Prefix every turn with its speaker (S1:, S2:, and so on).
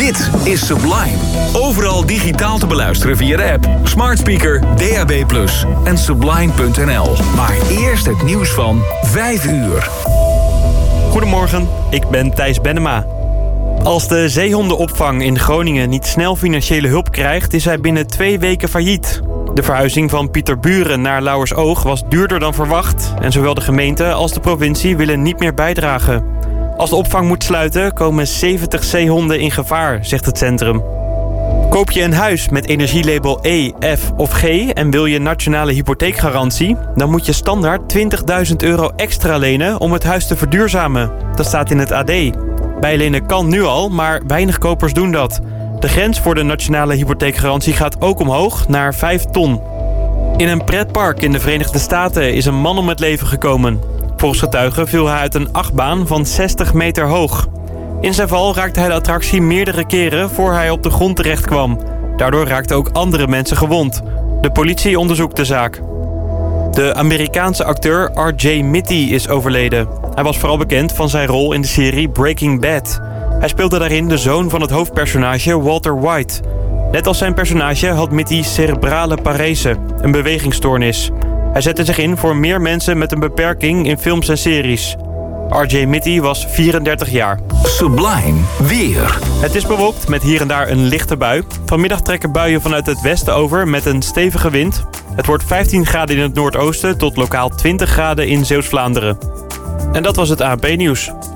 S1: Dit is Sublime. Overal digitaal te beluisteren via de app, smart speaker, DAB+ en sublime.nl. Maar eerst het nieuws van 5 uur.
S2: Goedemorgen, ik ben Thijs Bennema. Als de zeehondenopvang in Groningen niet snel financiële hulp krijgt, is hij binnen 2 weken failliet. De verhuizing van Pieterburen naar Lauwersoog was duurder dan verwacht en zowel de gemeente als de provincie willen niet meer bijdragen. Als de opvang moet sluiten, komen 70 zeehonden in gevaar, zegt het centrum. Koop je een huis met energielabel E, F of G en wil je nationale hypotheekgarantie, dan moet je standaard €20.000 extra lenen om het huis te verduurzamen. Dat staat in het AD. Bijlenen kan nu al, maar weinig kopers doen dat. De grens voor de nationale hypotheekgarantie gaat ook omhoog naar 5 ton. In een pretpark in de Verenigde Staten is een man om het leven gekomen. Volgens getuigen viel hij uit een achtbaan van 60 meter hoog. In zijn val raakte hij de attractie meerdere keren voor hij op de grond terecht kwam. Daardoor raakten ook andere mensen gewond. De politie onderzoekt de zaak. De Amerikaanse acteur R.J. Mitte is overleden. Hij was vooral bekend van zijn rol in de serie Breaking Bad. Hij speelde daarin de zoon van het hoofdpersonage Walter White. Net als zijn personage had Mitte cerebrale parese, een bewegingsstoornis. Hij zette zich in voor meer mensen met een beperking in films en series. R.J. Mitte was 34 jaar.
S1: Sublime weer.
S2: Het is bewolkt met hier en daar een lichte bui. Vanmiddag trekken buien vanuit het westen over met een stevige wind. Het wordt 15 graden in het noordoosten tot lokaal 20 graden in Zeeuws-Vlaanderen. En dat was het ANP-nieuws.